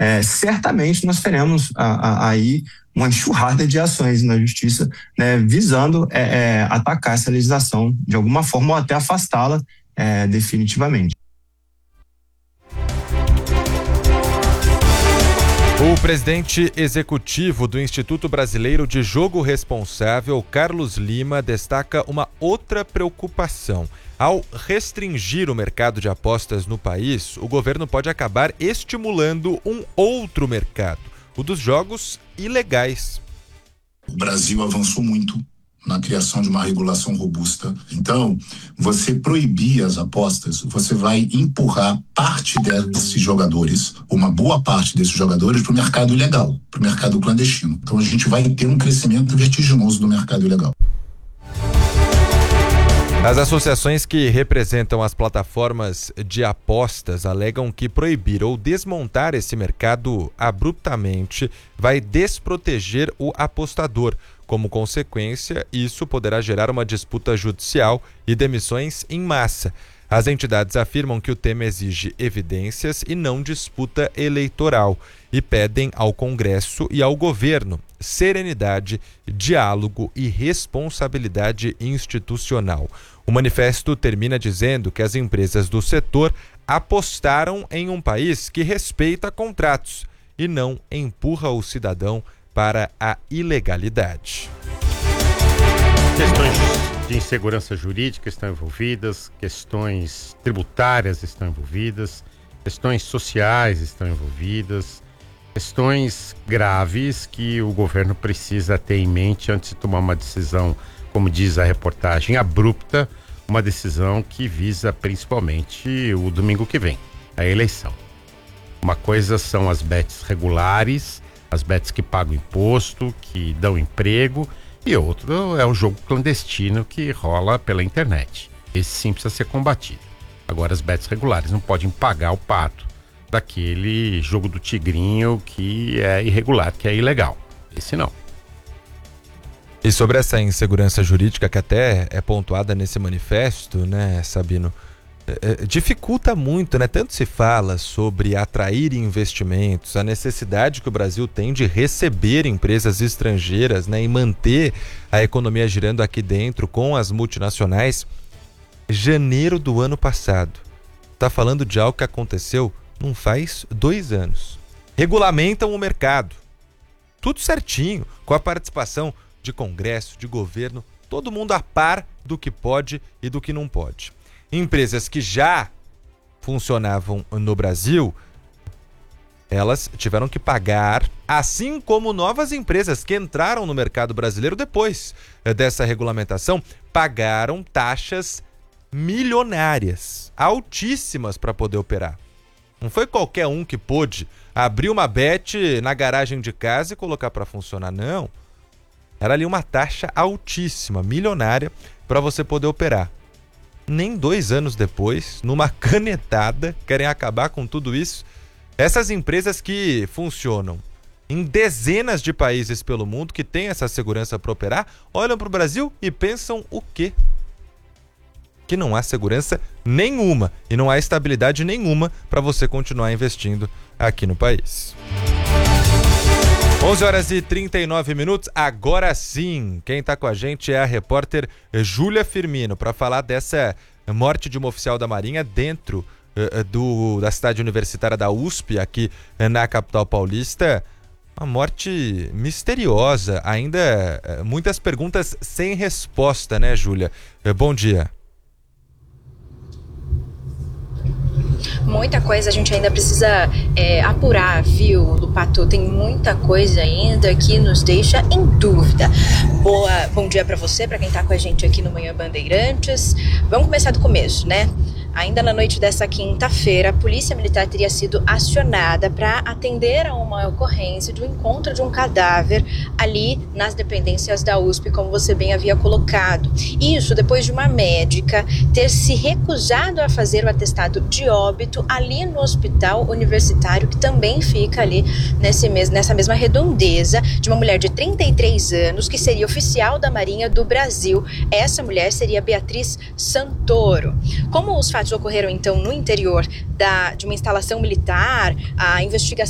certamente nós teremos aí uma enxurrada de ações na justiça, né, visando atacar essa legislação de alguma forma ou até afastá-la definitivamente. O presidente executivo do Instituto Brasileiro de Jogo Responsável, Carlos Lima, destaca uma outra preocupação. Ao restringir o mercado de apostas no país, o governo pode acabar estimulando um outro mercado, o dos jogos ilegais. O Brasil avançou muito na criação de uma regulação robusta. Então, você proibir as apostas, você vai empurrar parte desses jogadores, uma boa parte desses jogadores, para o mercado ilegal, para o mercado clandestino. Então, a gente vai ter um crescimento vertiginoso do mercado ilegal. As associações que representam as plataformas de apostas alegam que proibir ou desmontar esse mercado abruptamente vai desproteger o apostador. Como consequência, isso poderá gerar uma disputa judicial e demissões em massa. As entidades afirmam que o tema exige evidências e não disputa eleitoral e pedem ao Congresso e ao governo serenidade, diálogo e responsabilidade institucional. O manifesto termina dizendo que as empresas do setor apostaram em um país que respeita contratos e não empurra o cidadão para a ilegalidade. Questões de insegurança jurídica estão envolvidas, questões tributárias estão envolvidas, questões sociais estão envolvidas, questões graves que o governo precisa ter em mente antes de tomar uma decisão, como diz a reportagem, abrupta, uma decisão que visa principalmente o domingo que vem, a eleição. Uma coisa são as bets regulares, as bets que pagam imposto, que dão emprego, e outro é o jogo clandestino que rola pela internet. Esse sim precisa ser combatido. Agora, as bets regulares não podem pagar o pato daquele jogo do tigrinho que é irregular, que é ilegal. Esse não. E sobre essa insegurança jurídica que até é pontuada nesse manifesto, né, Sabino, dificulta muito, né? Tanto se fala sobre atrair investimentos, a necessidade que o Brasil tem de receber empresas estrangeiras, né, e manter a economia girando aqui dentro com as multinacionais. Janeiro do ano passado. Está falando de algo que aconteceu não faz 2 anos. Regulamentam o mercado. Tudo certinho, com a participação de Congresso, de governo, todo mundo a par do que pode e do que não pode. Empresas que já funcionavam no Brasil, elas tiveram que pagar, assim como novas empresas que entraram no mercado brasileiro depois dessa regulamentação, pagaram taxas milionárias, altíssimas para poder operar. Não foi qualquer um que pôde abrir uma bet na garagem de casa e colocar para funcionar, não. Era ali uma taxa altíssima, milionária, para você poder operar. Nem 2 anos depois, numa canetada, querem acabar com tudo isso. Essas empresas que funcionam em dezenas de países pelo mundo, que têm essa segurança para operar, olham para o Brasil e pensam o quê? Que não há segurança nenhuma e não há estabilidade nenhuma para você continuar investindo aqui no país. 11h39, agora sim, quem está com a gente é a repórter Júlia Firmino para falar dessa morte de uma oficial da Marinha dentro da cidade universitária da USP, aqui na capital paulista. Uma morte misteriosa, ainda muitas perguntas sem resposta, né, Júlia? Bom dia. Muita coisa a gente ainda precisa apurar, viu, Lupato? Tem muita coisa ainda que nos deixa em dúvida. Bom dia para você, para quem tá com a gente aqui no Manhã Bandeirantes. Vamos começar do começo, né? Ainda na noite dessa quinta-feira, a Polícia Militar teria sido acionada para atender a uma ocorrência de um encontro de um cadáver ali nas dependências da USP, como você bem havia colocado. Isso depois de uma médica ter se recusado a fazer o atestado de óbito ali no hospital universitário, que também fica ali nessa mesma redondeza, de uma mulher de 33 anos, que seria oficial da Marinha do Brasil. Essa mulher seria Beatriz Santoro. Como os fatos ocorreram então no interior de uma instalação militar, a investigação